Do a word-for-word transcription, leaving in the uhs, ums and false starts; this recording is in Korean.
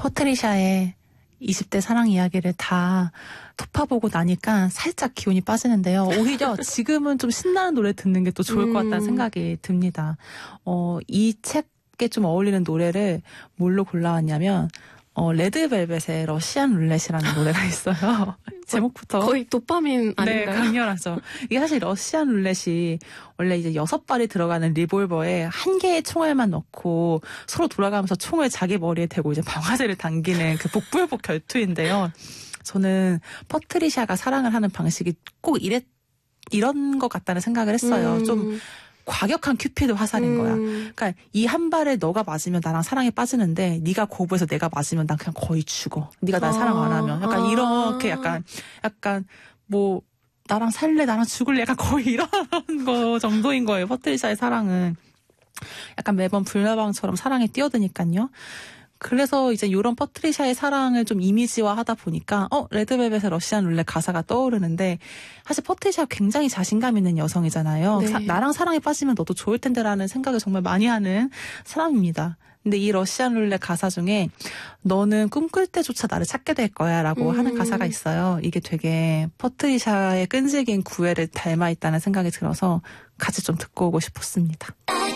퍼트리샤의 이십 대 사랑 이야기를 다 톱파보고 나니까 살짝 기운이 빠지는데요. 오히려 지금은 좀 신나는 노래 듣는 게 또 좋을 것 같다는 생각이 듭니다. 어, 이 책에 좀 어울리는 노래를 뭘로 골라왔냐면 어, 레드벨벳의 러시안 룰렛이라는 노래가 있어요. 제목부터. 거의 도파민 아닌가요? 네, 강렬하죠. 이게 사실 러시안 룰렛이 원래 이제 여섯 발이 들어가는 리볼버에 한 개의 총알만 넣고 서로 돌아가면서 총을 자기 머리에 대고 이제 방아쇠를 당기는 그 복불복 결투인데요. 저는 퍼트리샤가 사랑을 하는 방식이 꼭 이랬, 이런 것 같다는 생각을 했어요. 음. 좀 과격한 큐피드 화살인 거야. 음. 그러니까 이 한 발에 너가 맞으면 나랑 사랑에 빠지는데 네가 거부해서 내가 맞으면 난 그냥 거의 죽어. 네가 날 아. 사랑 안 하면. 약간 아. 이렇게 약간 약간 뭐 나랑 살래 나랑 죽을래 약간 거의 이런 거 정도인 거예요. 퍼트리샤의 사랑은. 약간 매번 불나방처럼 사랑에 뛰어드니까요. 그래서 이제 이런 퍼트리샤의 사랑을 좀 이미지화 하다 보니까 어 레드벨벳의 러시안 룰렛 가사가 떠오르는데 사실 퍼트리샤가 굉장히 자신감 있는 여성이잖아요. 네. 사, 나랑 사랑에 빠지면 너도 좋을 텐데라는 생각을 정말 많이 하는 사람입니다. 근데 이 러시안 룰렛 가사 중에 너는 꿈꿀 때조차 나를 찾게 될 거야 라고 음. 하는 가사가 있어요. 이게 되게 퍼트리샤의 끈질긴 구애를 닮아 있다는 생각이 들어서 같이 좀 듣고 오고 싶었습니다.